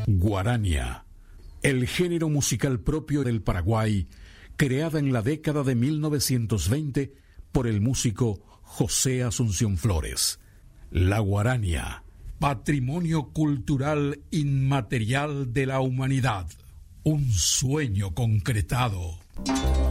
Guarania, el género musical propio del Paraguay, creada en la década de 1920 por el músico José Asunción Flores. La guarania, patrimonio cultural inmaterial de la humanidad, un sueño concretado.